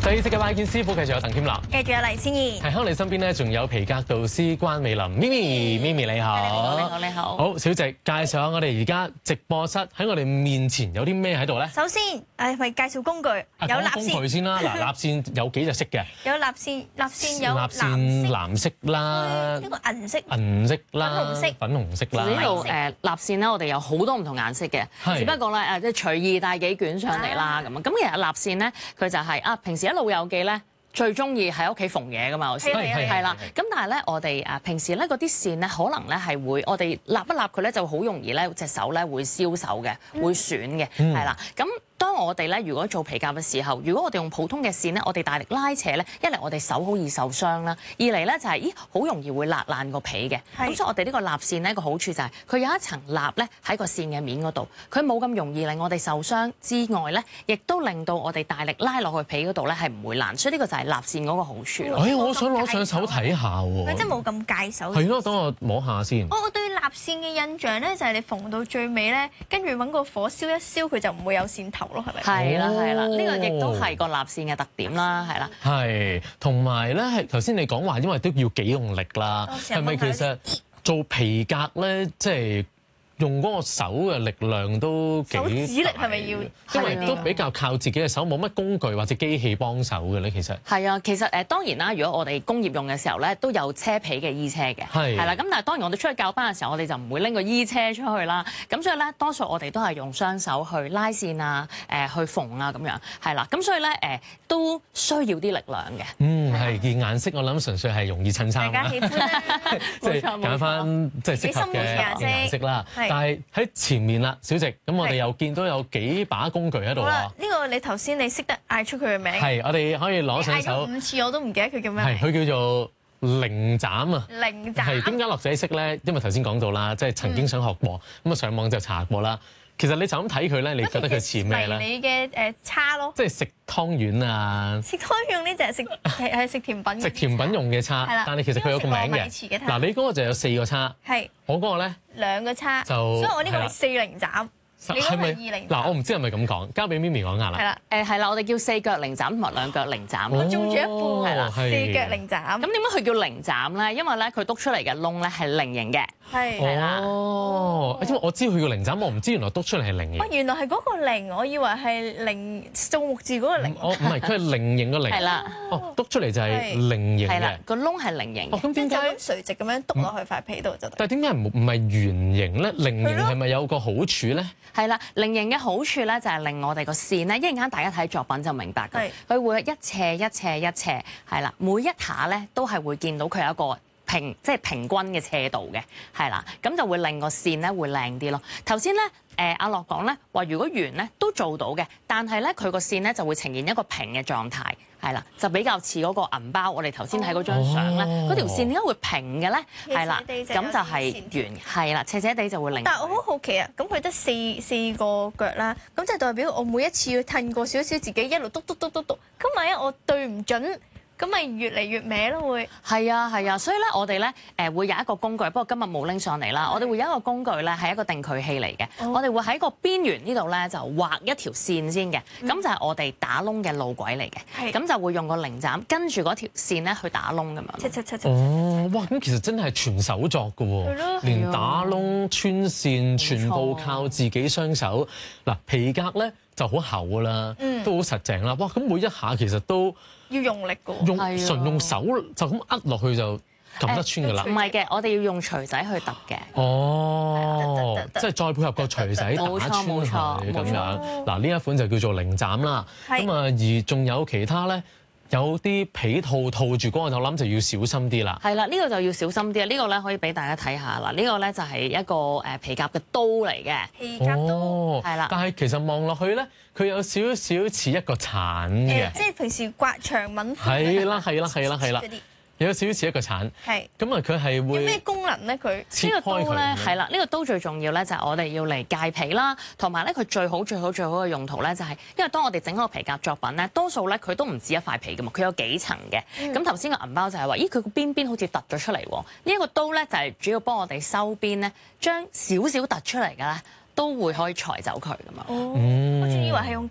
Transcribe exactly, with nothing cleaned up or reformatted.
第二節嘅拜見師傅，繼續有鄧添樂， 繼續有黎千怡。 喺喺你身邊咧，仲有皮革導師關美琳，咪咪咪咪你好， 你好，你好，你好。 好，小姐介紹下我哋而家直播室喺我哋面前有啲咩喺度咧？ 首先，誒咪介紹工具，有蠟工具先啦。嗱，蠟線有幾隻色嘅？ 有蠟線，蠟線有蠟線藍色啦， 呢個銀色、 銀色啦、 粉紅色、 粉紅色啦。 呢度誒蠟線咧，我哋有好多唔同顏色嘅，只不過咧誒即係隨意帶幾卷上嚟啦咁啊。咁其實蠟線咧，佢就係啊平時一路有記咧。最中意喺屋企縫嘢噶嘛，我先係啦。咁但係咧，我哋誒平時咧嗰啲線咧，可能咧係會我哋立一立佢咧，就好容易咧隻手咧會燒手嘅，會損嘅，係啦。咁當我哋咧如果做皮革嘅時候，如果我哋用普通嘅線咧，我哋大力拉扯咧，一嚟我哋手好易受傷啦，二嚟咧就係咦好容易會焫爛個皮嘅。咁所以我哋呢個蠟線咧個好處就係佢有一層蠟咧喺個線嘅面嗰度，佢冇咁容易令我哋受傷之外咧，亦都令到我哋大力拉落去皮嗰度咧係唔會爛。所以呢個就係蠟線嗰個好處咯。 哎，我想攞上手睇下喎。 佢真係冇咁戒手。 係咯，等我摸下先。 我我對蠟線嘅印象咧就係你縫到最尾咧，跟住揾個火燒一燒，佢就唔會有線頭咯，係咪？ 係啦係啦，呢個亦都係個蠟線嘅特點啦，係啦。 係，同埋咧係頭先你講話，因為都要幾用力啦，係咪其實做皮革咧，即係用嗰個手嘅力量都幾大？ 手指力係咪要？ 因為都比較靠自己嘅手，冇乜工具或者機器幫手嘅咧，其實。 係啊，其實誒當然啦，如果我哋工業用嘅時候咧，都有車皮嘅衣車嘅，係啦。咁但係當然我哋出去教班嘅時候，我哋就唔會拎個衣車出去啦。咁所以咧，多數我哋都係用雙手去拉線啊、誒去縫啊咁樣，係啦。咁所以咧誒都需要啲力量嘅。 嗯，係件顏色，我諗純粹係容易襯衫。 大家喜歡啦， 即係揀翻即係適合嘅顏色啦。但係喺前面啦，小直，咁我哋又見到有幾把工具喺度啊！ 呢個你頭先你識得嗌出佢嘅名？ 係，我哋可以攞上手。 嗌咗五次我都唔記得佢叫咩。 係，佢叫做零斬啊！ 零斬。係點解樂仔識咧？因為頭先講到啦，即係曾經想學過，咁啊上網就查過啦。其實你就咁睇佢咧，你覺得佢似咩咧？ 你嘅誒叉咯。即係食湯圓啊！ 食湯圓呢就係食係係食甜品。 食甜品用嘅叉，但係其實佢有個名嘅。嗱，你嗰個就有四個叉。係。我嗰個咧兩個叉。就。所以我呢個係四零斬。 係咪嗱？我唔知係咪咁講，交俾咪咪講下啦。 係啦，誒係啦，我哋叫四腳零斬同埋兩腳零斬。 我中咗一半，係啦， 四腳零斬。 咁點解佢叫零斬咧？因為咧佢篤出嚟嘅窿咧係菱形嘅。 係。 係啦。 哦，因為我知佢叫零斬，我唔知原來篤出嚟係菱形。 哦，原來係嗰個零，我以為係零數目字嗰個零。 哦，唔係，佢係菱形嘅菱。 係啦。 哦，篤出嚟就係菱形嘅。 係啦，個窿係菱形。 哦，咁點解垂直咁樣篤落去塊皮度就得？ 但係點解唔唔係圓形咧？菱形係咪有個好處咧？ 係啦，菱形嘅好處咧就係令我哋個線咧，一陣間大家睇作品就明白㗎。佢會一斜一斜一斜，係啦，每一下咧都係會見到佢有一個平，即係平均嘅斜度嘅，係啦，咁就會令個線咧會靚啲咯。頭先咧誒阿樂講咧話，如果圓咧都做到嘅，但係咧佢個線咧就會呈現一個平嘅狀態。係啦，就比較似嗰個銀包，我哋頭先睇嗰張相咧，嗰、哦、條線點解會平嘅咧？係啦，咁就係圓，係啦，斜斜地就會令。 但係我好好奇啊，咁佢得四四個腳啦，咁即係代表我每一次要褪過少少自己一路篤篤篤篤篤，咁萬一我對唔準。咁咪越嚟越歪咯，會係啊係啊，所以咧我哋咧誒會有一個工具，不過今日冇拎上嚟啦。我哋會有一個工具咧係一個定距器嚟嘅，哦、我哋會喺個邊緣呢度咧就畫一條線先嘅，咁、嗯、就係我哋打窿嘅路軌嚟嘅，咁就會用個零斬跟住嗰條線咧去打窿咁樣。 七七七七哦，哇！咁其實真係全手作㗎喎，連打窿穿線全部靠自己雙手。嗱，皮革咧就好厚㗎啦，嗯、都好實淨啦。哇！咁每一下其實都要用力㗎， 用純用手就咁握落去就撳得穿㗎啦。 唔係嘅，我哋要用錘仔去揼嘅。 哦，即係再配合個錘仔打穿佢咁樣。嗱，呢一款就叫做零斬啦。咁啊，而仲有其他咧，有啲皮套套住嗰個，就諗就要小心啲啦。 係啦，呢個就要小心啲啊！呢個咧可以俾大家睇下啦。呢個咧就係一個誒皮革嘅刀嚟嘅。 皮革刀係啦， 但係其實望落去咧，佢有少少似一個鏟嘅， 即係平時刮長吻。 係啦，係啦，係啦，係啦。有少少似一個鏟， 係咁啊！佢係會有咩功能咧？佢呢個刀咧係啦，呢個刀最重要咧就係我哋要嚟戒皮啦，同埋咧佢最好最好最好嘅用途咧就係，因為當我哋整嗰個皮革作品咧，多數咧佢都唔止一塊皮㗎嘛，佢有幾層嘅。咁頭先個銀包就係話，咦佢個邊邊好似突咗出嚟喎。呢一個刀咧就係主要幫我哋收邊咧，將少少突出嚟嘅咧都會可以裁走佢㗎嘛。 哦，我仲以為係用